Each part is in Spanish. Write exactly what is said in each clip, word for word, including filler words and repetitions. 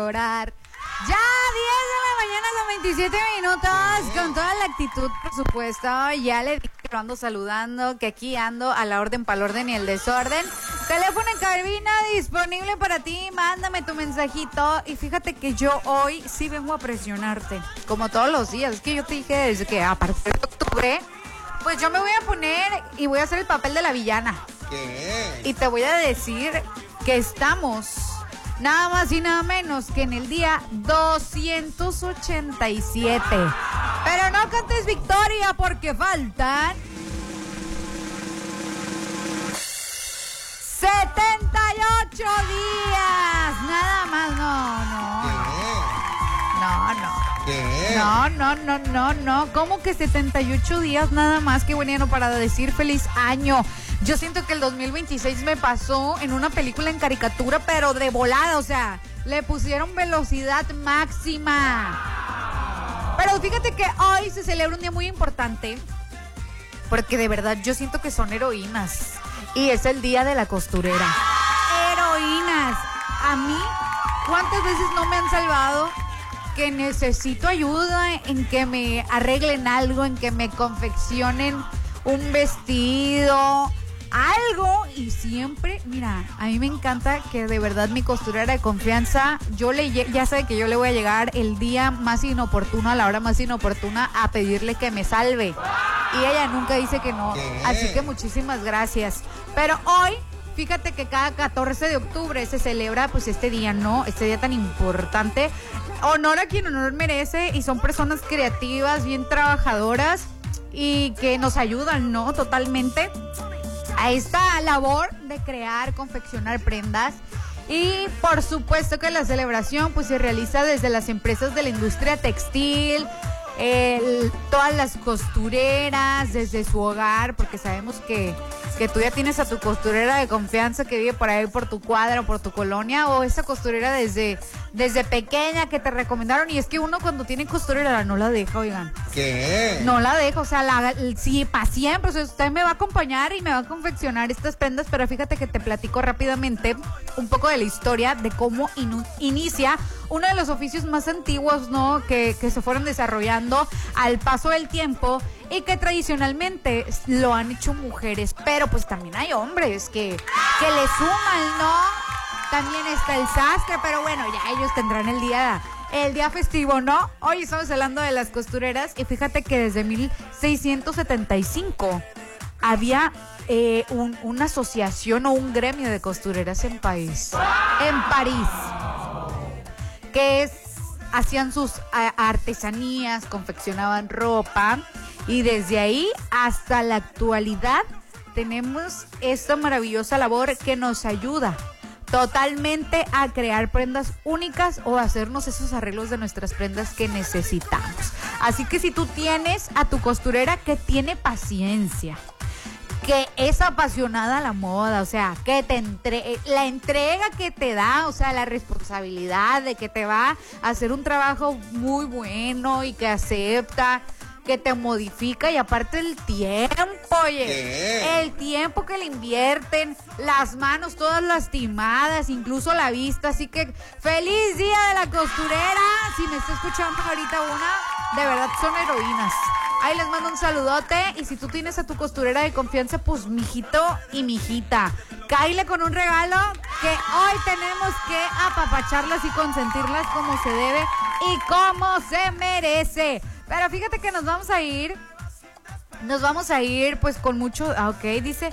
llorar. Ya, diez de la mañana con veintisiete minutos, con toda la actitud, por supuesto. Ya le dije que lo ando saludando, que aquí ando a la orden, para el orden y el desorden. Teléfono en cabina disponible para ti, mándame tu mensajito. Y fíjate que yo hoy sí vengo a presionarte, como todos los días. Es que yo te dije desde que a partir de octubre, pues yo me voy a poner y voy a hacer el papel de la villana. ¿Qué? Y te voy a decir que estamos nada más y nada menos que en el día doscientos ochenta y siete. Pero no cantes victoria porque faltan setenta y ocho días. Nada más, no, no. No, no. ¿Qué? No, no, no, no, no. ¿Cómo que setenta y ocho días nada más? Qué bueno para decir feliz año. Yo siento que el dos mil veintiséis me pasó en una película en caricatura, pero de volada, o sea, le pusieron velocidad máxima. Pero fíjate que hoy se celebra un día muy importante, porque de verdad yo siento que son heroínas. Y es el día de la costurera. Heroínas. A mí, ¿cuántas veces no me han salvado? Que necesito ayuda en que me arreglen algo, en que me confeccionen un vestido, algo, y siempre, mira, a mí me encanta que de verdad mi costurera de confianza, yo le, ya sabe que yo le voy a llegar el día más inoportuno, a la hora más inoportuna, a pedirle que me salve, y ella nunca dice que no. ¿Qué? Así que muchísimas gracias. Pero hoy, fíjate que cada catorce de octubre se celebra pues este día, ¿no? Este día tan importante. Honor a quien honor merece, y son personas creativas, bien trabajadoras y que nos ayudan, ¿no? Totalmente a esta labor de crear, confeccionar prendas. Y por supuesto que la celebración pues se realiza desde las empresas de la industria textil, el, todas las costureras desde su hogar, porque sabemos que, que tú ya tienes a tu costurera de confianza que vive por ahí, por tu cuadra o por tu colonia, o esa costurera desde, desde pequeña que te recomendaron. Y es que uno cuando tiene costurera no la deja, oigan. ¿Qué? No la deja, o sea, la, sí, para siempre. O sea, usted me va a acompañar y me va a confeccionar estas prendas, pero fíjate que te platico rápidamente un poco de la historia de cómo inu, inicia uno de los oficios más antiguos, ¿no? Que, que se fueron desarrollando al paso del tiempo y que tradicionalmente lo han hecho mujeres, pero pues también hay hombres que, que le suman, ¿no? También está el sastre, pero bueno, ya ellos tendrán el día, el día festivo, ¿no? Hoy estamos hablando de las costureras y fíjate que desde mil seiscientos setenta y cinco había eh, un, una asociación o un gremio de costureras en París, en París, que es, hacían sus a, artesanías, confeccionaban ropa, y desde ahí hasta la actualidad tenemos esta maravillosa labor que nos ayuda totalmente a crear prendas únicas o hacernos esos arreglos de nuestras prendas que necesitamos. Así que si tú tienes a tu costurera que tiene paciencia, que es apasionada a la moda, o sea, que te entre la entrega que te da, o sea, la responsabilidad de que te va a hacer un trabajo muy bueno y que acepta, que te modifica, y aparte el tiempo, oye, ¿Qué? el tiempo que le invierten, las manos todas lastimadas, incluso la vista. Así que feliz día de la costurera. Si me está escuchando ahorita una, de verdad son heroínas. Ahí les mando un saludote, y si tú tienes a tu costurera de confianza, pues mijito y mijita, cáile con un regalo, que hoy tenemos que apapacharlas y consentirlas como se debe y como se merece. Pero fíjate que nos vamos a ir, nos vamos a ir pues con mucho, ah, ok, dice,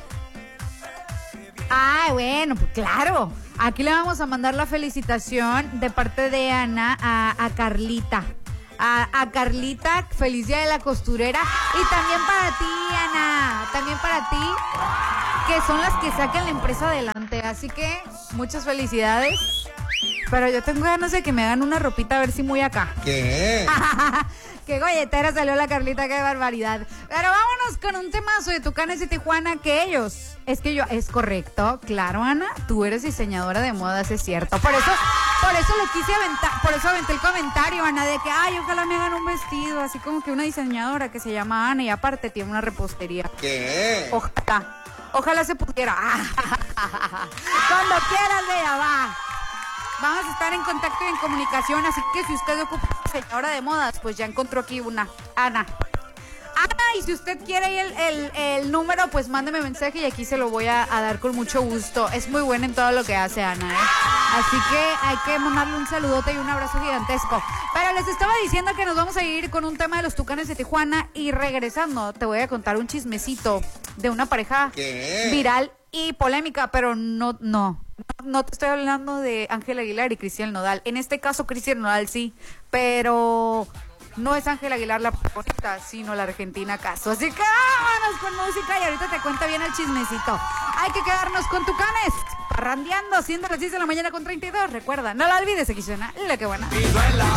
ah, bueno, pues claro, aquí le vamos a mandar la felicitación de parte de Ana a, a Carlita. A, a Carlita, feliz día de la costurera. Y también para ti, Ana, también para ti, que son las que sacan la empresa adelante. Así que muchas felicidades. Pero yo tengo ganas de que me hagan una ropita, a ver si muy acá. ¿Qué? Qué golletera salió la Carlita, qué barbaridad. Pero vámonos con un temazo de Tucanes de Tijuana, que ellos, es que yo, es correcto, claro, Ana, tú eres diseñadora de modas, es cierto. Por eso, por eso le quise aventar, por eso aventé el comentario, Ana, de que, ay, ojalá me hagan un vestido, así como que una diseñadora que se llama Ana y aparte tiene una repostería. ¿Qué? Ojalá, ojalá se pudiera. Cuando quieras, vea, va. Vamos a estar en contacto y en comunicación, así que si usted ocupa señora de modas, pues ya encontró aquí una, Ana. Ana, y si usted quiere el, el, el número, pues mándeme mensaje y aquí se lo voy a, a dar con mucho gusto. Es muy buena en todo lo que hace Ana, ¿eh? Así que hay que mandarle un saludote y un abrazo gigantesco. Pero les estaba diciendo que nos vamos a ir con un tema de los Tucanes de Tijuana y regresando te voy a contar un chismecito de una pareja ¿Qué? viral y polémica, pero no, no, no te estoy hablando de Ángel Aguilar y Cristian Nodal. En este caso Cristian Nodal sí, pero no es Ángel Aguilar la protagonista, sino la argentina Caso. Así que vámonos con música y ahorita te cuento bien el chismecito. Hay que quedarnos con Tucanes, parrandeando, siendo las diez de la mañana con treinta y dos. Recuerda, no la olvides, aquí suena La Que Buena.